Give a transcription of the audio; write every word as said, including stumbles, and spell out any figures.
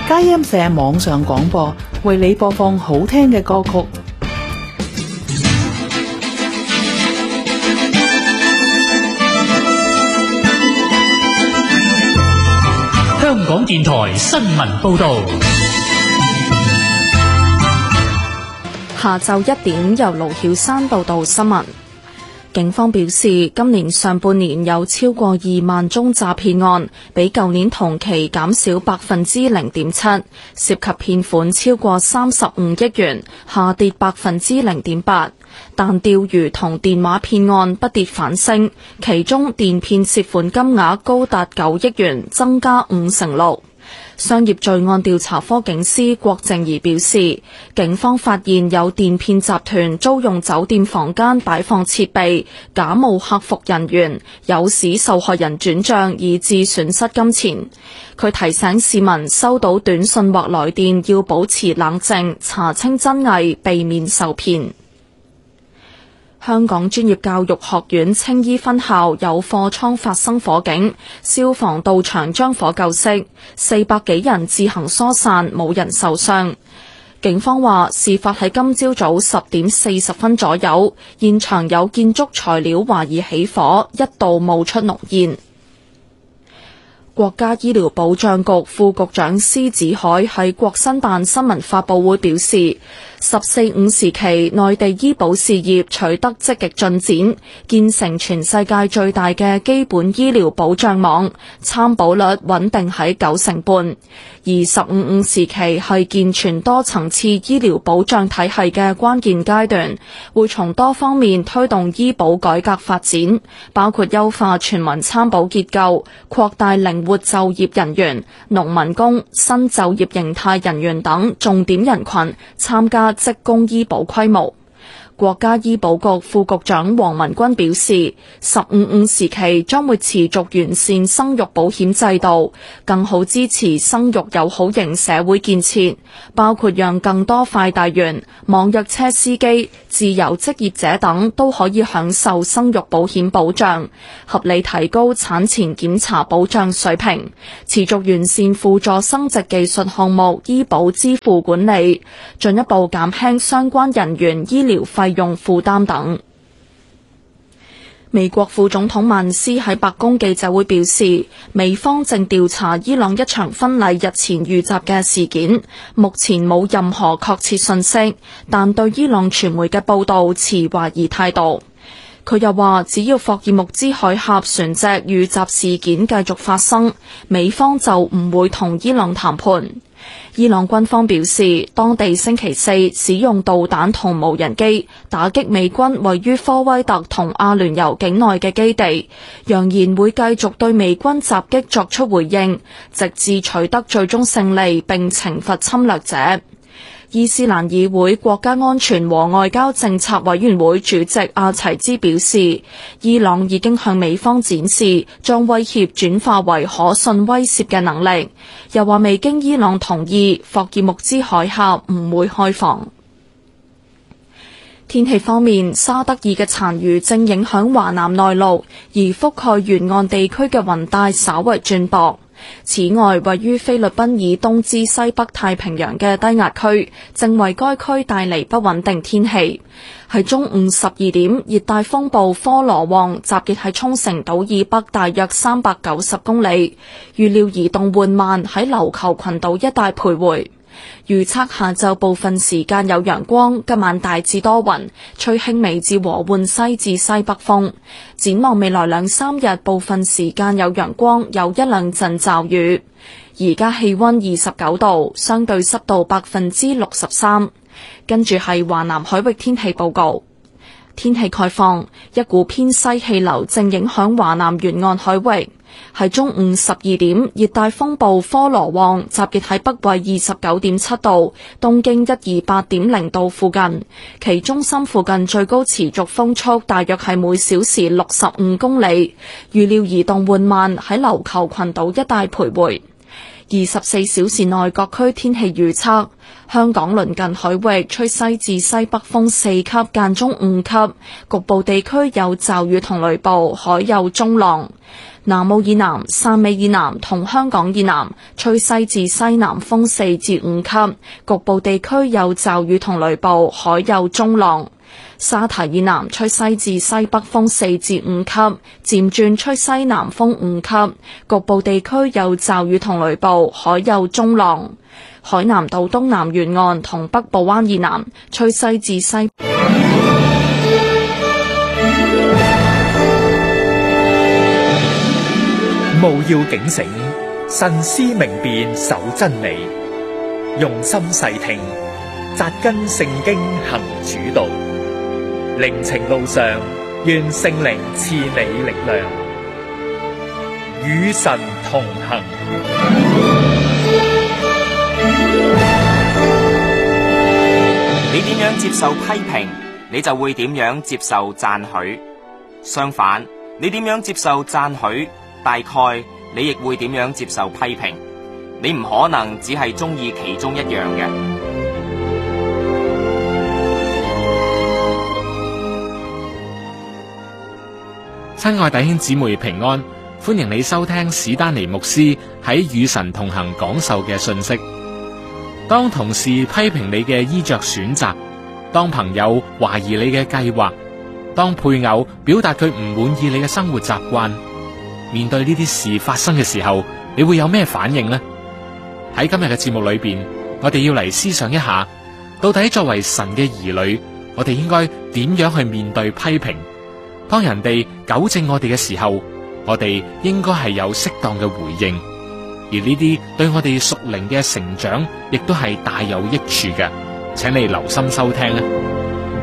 佳音社網上廣播，為你播放好聽嘅歌曲。 香港電台新聞報道。 下晝一點，由盧曉山報道新聞。警方表示，今年上半年有超過二萬宗詐騙案，比舊年同期減少百分之零點七，涉及騙款超過三十五億元，下跌百分之零點八。但釣魚同電話騙案不跌反升，其中電騙涉款金額高達九億元，增加五成六。商業罪案調查科警司郭靜怡表示，警方發現有電騙集團租用酒店房間擺放設備，假冒客服人員，誘使受害人轉賬，以致損失金錢。佢提醒市民收到短信或來電要保持冷靜，查清真偽，避免受騙。香港專業教育學院青衣分校有貨倉發生火警，消防到場將火救熄，四百幾人自行疏散，冇人受傷。警方話，事發喺今朝早十點四十分左右，現場有建築材料懷疑起火，一度冒出濃煙。國家醫療保障局副局長施子海喺國新辦新聞發佈會表示，十四五時期內地醫保事業取得積極進展，建成全世界最大嘅基本醫療保障網，參保率穩定喺九成半。而十五五時期係健全多層次醫療保障體系嘅關鍵階段，會從多方面推動醫保改革發展，包括優化全民參保結構，擴大靈活就業人員、農民工、新就業形態人員等重點人群參加職工醫保規模。國家醫保局副局長黃文軍表示，十五五時期將會持續完善生育保險制度，更好支持生育友好型社會建設，包括讓更多快遞員、網約車司機、自由職業者等都可以享受生育保險保障，合理提高產前檢查保障水平，持續完善輔助生殖技術項目醫保支付管理，進一步減輕相關人員醫療費用負擔等。美國副總統曼斯喺白宮記者會表示，美方正調查伊朗一場婚禮日前遇襲嘅事件，目前冇任何確切信息，但對伊朗傳媒嘅報道持懷疑態度。佢又話，只要霍爾木茲海峽船隻遇襲事件繼續發生，美方就唔會同伊朗談判。伊朗軍方表示，當地星期四使用導彈同無人機打擊美軍位於科威特同阿聯酋境內嘅基地，揚言會繼續對美軍襲擊作出回應，直至取得最終勝利並懲罰侵略者。伊斯蘭議會國家安全和外交政策委員會主席阿齊茲表示，伊朗已經向美方展示將威脅轉化為可信威懾嘅能力，又話未經伊朗同意，霍爾木茲海峽唔會開放。天氣方面，沙德爾嘅殘餘正影響華南內陸，而覆蓋沿岸地區嘅雲帶稍為轉薄。此外，位於菲律賓以東至西北太平洋嘅低壓區正為該區帶嚟不穩定天氣。喺中午十二點，熱帶風暴科羅旺集結喺沖繩島以北大約三百九十公里，預料移動緩慢喺琉球群島一帶徘徊。預測下晝部分時間有陽光，今晚大致多雲，吹輕微至和緩西至西北風。展望未來兩三日，部分時間有陽光，有一兩陣驟雨。而家氣溫二十九度，相對濕度百分之六十三。跟住係華南海域天氣報告。天氣概況，一股偏西氣流正影響華南沿岸海域。喺中午十二點，熱帶風暴科羅旺集結喺北緯二十九點七度、東經一二八點零度附近，其中心附近最高持續風速大約係每小時六十五公里，預料移動緩慢喺琉球群島一帶徘徊。 二十四小時內各區天氣預測：香港鄰近海域吹西至西北風四級，間中五級，局部地區有驟雨同雷暴，海有中浪。南澳以南、汕尾以南同香港以南吹西至西南風四至五級，局部地區有驟雨同雷暴，海有中浪。沙堤以南吹西至西北風四至五級，漸轉吹西南風五級，局部地區有驟雨同雷暴，海有中浪。海南島東南沿岸同北部灣以南吹西至西。 務要警醒，慎思明辨，守真理，用心細聽，扎根聖經行主道。靈程路上，願聖靈賜你力量，與神同行。 你點樣接受批評，你就會點樣接受讚許。相反，你點樣接受讚許，大概你亦會點樣接受批評。你唔可能只係中意其中一樣嘅。 親愛弟兄姊妹平安，歡迎你收聽史丹尼牧師喺與神同行講授嘅信息。當同事批評你嘅衣着選擇，當朋友懷疑你嘅計劃，當配偶表達佢唔滿意你嘅生活習慣，面對呢啲事發生嘅時候，你會有咩反應呢？喺今日嘅節目裏邊，我哋要嚟思想一下，到底作為神嘅兒女，我哋應該點樣去面對批評？當人哋糾正我哋嘅時候，我哋應該係有適當嘅回應，而呢啲對我哋屬靈嘅成長，亦都係大有益處嘅。請你留心收聽啊！